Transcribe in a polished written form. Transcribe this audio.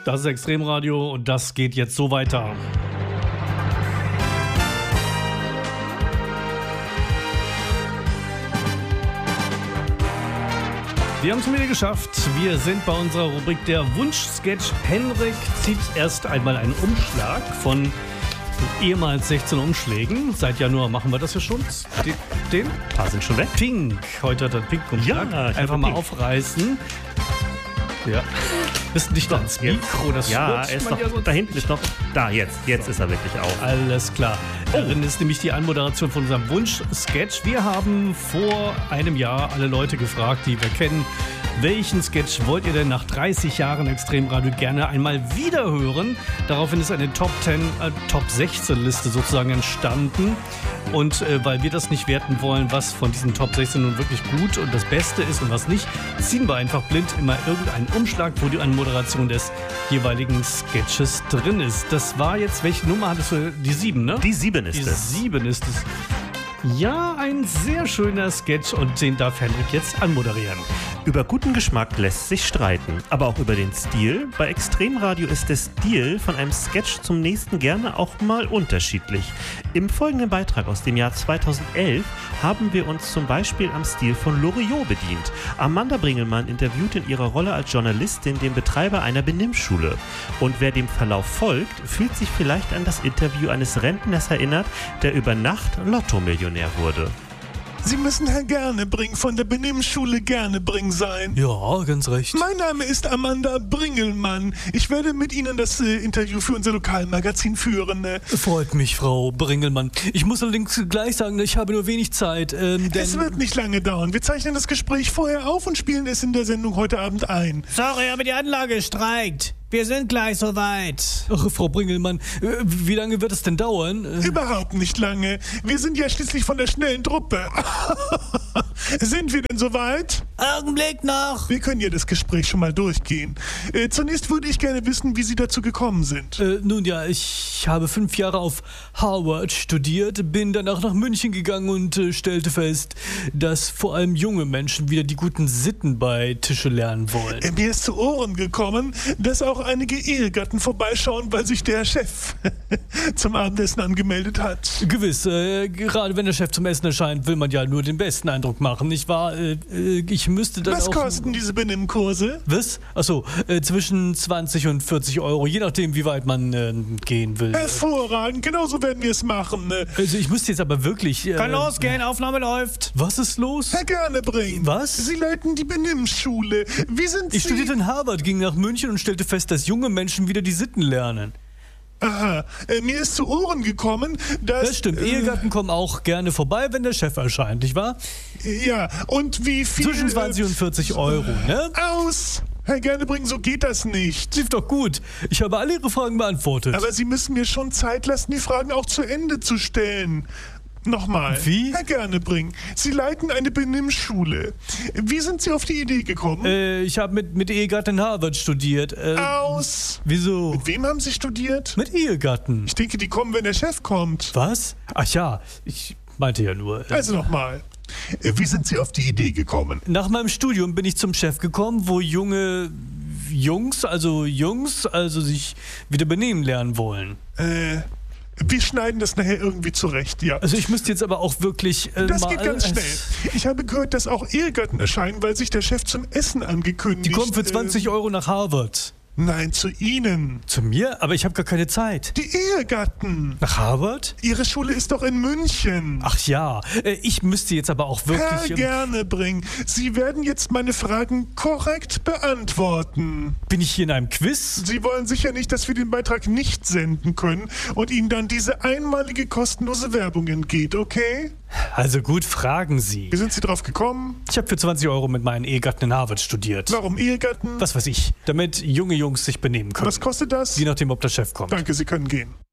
Das ist Extremradio und das geht jetzt so weiter. Wir haben es wieder geschafft. Wir sind bei unserer Rubrik der Wunschsketch. Henrik zieht erst einmal einen Umschlag von ehemals 16 Umschlägen. Seit Januar machen wir das ja schon. Den? Sind schon weg. Pink. Heute hat er einen Pink-Umschlag. Ja, einfach mal aufreißen. Ja. Ist nicht ans Mikro, das ja, er ist doch, ja da hinten ist noch, da, jetzt ist er wirklich auf. Alles klar. Darin ist nämlich die Anmoderation von unserem Wunsch-Sketch. Wir haben vor einem Jahr alle Leute gefragt, die wir kennen, welchen Sketch wollt ihr denn nach 30 Jahren Extremradio gerne einmal wieder hören? Daraufhin ist eine Top 16 Liste sozusagen entstanden. Und weil wir das nicht werten wollen, was von diesen Top 16 nun wirklich gut und das Beste ist und was nicht, ziehen wir einfach blind immer irgendeinen Umschlag, wo die Anmoderation des jeweiligen Sketches drin ist. Das war jetzt, welche Nummer hattest du? Die 7, ne? Die 7 ist es. Die 7 ist es. Ja, ein sehr schöner Sketch und den darf Henrik jetzt anmoderieren. Über guten Geschmack lässt sich streiten, aber auch über den Stil. Bei Extremradio ist der Stil von einem Sketch zum nächsten gerne auch mal unterschiedlich. Im folgenden Beitrag aus dem Jahr 2011 haben wir uns zum Beispiel am Stil von Loriot bedient. Amanda Bringelmann interviewt in ihrer Rolle als Journalistin den Betreiber einer Benimmschule. Und wer dem Verlauf folgt, fühlt sich vielleicht an das Interview eines Rentners erinnert, der über Nacht Lotto-Millionär wurde. Sie müssen Herr Gernebring von der Benimmschule Gernebring sein. Ja, ganz recht. Mein Name ist Amanda Bringelmann. Ich werde mit Ihnen das Interview für unser Lokalmagazin führen. Freut mich, Frau Bringelmann. Ich muss allerdings gleich sagen, ich habe nur wenig Zeit. Denn es wird nicht lange dauern. Wir zeichnen das Gespräch vorher auf und spielen es in der Sendung heute Abend ein. Sorry, aber die Anlage streikt. Wir sind gleich soweit. Ach, Frau Bringelmann, wie lange wird es denn dauern? Überhaupt nicht lange. Wir sind ja schließlich von der schnellen Truppe. Sind wir denn soweit? Augenblick noch. Wir können ja das Gespräch schon mal durchgehen. Zunächst würde ich gerne wissen, wie Sie dazu gekommen sind. Nun ja, ich habe 5 Jahre auf Harvard studiert, bin danach nach München gegangen und stellte fest, dass vor allem junge Menschen wieder die guten Sitten bei Tische lernen wollen. Mir ist zu Ohren gekommen, dass auch einige Ehegatten vorbeischauen, weil sich der Chef zum Abendessen angemeldet hat. Gewiss, gerade wenn der Chef zum Essen erscheint, will man ja nur den besten Eindruck machen, nicht wahr? Ich müsste dann Was kosten diese Benimmkurse? Was? Achso, zwischen 20 und 40 Euro, je nachdem, wie weit man gehen will. Hervorragend, genau so werden wir es machen. Also ich müsste jetzt aber wirklich... Kann losgehen, Aufnahme läuft. Was ist los? Herr Gernebring. Was? Sie leiten die Benimmschule. Wie sind Sie... Ich studierte in Harvard, ging nach München und stellte fest, dass junge Menschen wieder die Sitten lernen. Aha, mir ist zu Ohren gekommen, dass... Das stimmt, Ehegatten kommen auch gerne vorbei, wenn der Chef erscheint, nicht wahr? Ja, und wie viel... Zwischen 20 und 40 Euro, ne? Aus! Herr Gernebring, so geht das nicht. Lief doch gut. Ich habe alle Ihre Fragen beantwortet. Aber Sie müssen mir schon Zeit lassen, die Fragen auch zu Ende zu stellen. Nochmal. Wie? Herr Gernebring, Sie leiten eine Benimmschule. Wie sind Sie auf die Idee gekommen? Ich habe mit Ehegatten in Harvard studiert. Aus! Wieso? Mit wem haben Sie studiert? Mit Ehegatten. Ich denke, die kommen, wenn der Chef kommt. Was? Ach ja, ich meinte ja nur... Also nochmal. Wie sind Sie auf die Idee gekommen? Nach meinem Studium bin ich zum Chef gekommen, wo junge Jungs sich wieder benehmen lernen wollen. Wir schneiden das nachher irgendwie zurecht, ja. Also ich müsste jetzt aber auch wirklich Das geht ganz schnell. Ich habe gehört, dass auch Ehegatten erscheinen, weil sich der Chef zum Essen angekündigt... Die kommen für 20 Euro nach Harvard. Nein, zu Ihnen. Zu mir? Aber ich habe gar keine Zeit. Die Ehegatten. Nach Harvard? Ihre Schule ist doch in München. Ach ja, ich müsste jetzt aber auch wirklich... Herr Gernebring, Sie werden jetzt meine Fragen korrekt beantworten. Bin ich hier in einem Quiz? Sie wollen sicher nicht, dass wir den Beitrag nicht senden können und Ihnen dann diese einmalige kostenlose Werbung entgeht, okay? Also gut, fragen Sie. Wie sind Sie drauf gekommen? Ich habe für 20 Euro mit meinen Ehegatten in Harvard studiert. Warum Ehegatten? Was weiß ich, damit junge Jungs sich benehmen können. Was kostet das? Je nachdem, ob der Chef kommt. Danke, Sie können gehen.